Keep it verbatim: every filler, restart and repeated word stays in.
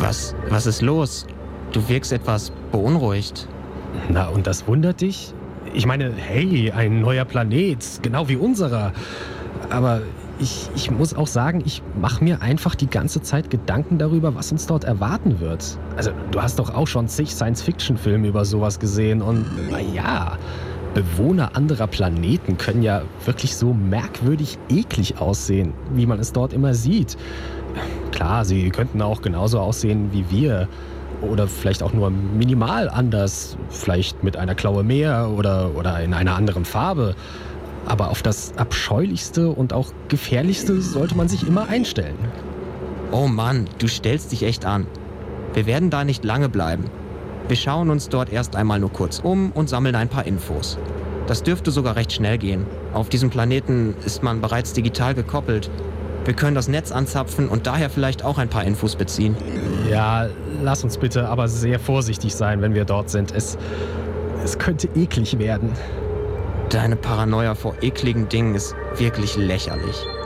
Was, was ist los? Du wirkst etwas beunruhigt. Na, und das wundert dich? Ich meine, hey, ein neuer Planet, genau wie unserer. Aber ich, ich muss auch sagen, ich mache mir einfach die ganze Zeit Gedanken darüber, was uns dort erwarten wird. Also, du hast doch auch schon zig Science-Fiction-Filme über sowas gesehen. Und naja, Bewohner anderer Planeten können ja wirklich so merkwürdig eklig aussehen, wie man es dort immer sieht. Klar, sie könnten auch genauso aussehen wie wir. Oder vielleicht auch nur minimal anders. Vielleicht mit einer Klaue mehr oder, oder in einer anderen Farbe. Aber auf das Abscheulichste und auch Gefährlichste sollte man sich immer einstellen. Oh Mann, du stellst dich echt an. Wir werden da nicht lange bleiben. Wir schauen uns dort erst einmal nur kurz um und sammeln ein paar Infos. Das dürfte sogar recht schnell gehen. Auf diesem Planeten ist man bereits digital gekoppelt. Wir können das Netz anzapfen und daher vielleicht auch ein paar Infos beziehen. Ja, lass uns bitte aber sehr vorsichtig sein, wenn wir dort sind. Es, es könnte eklig werden. Deine Paranoia vor ekligen Dingen ist wirklich lächerlich.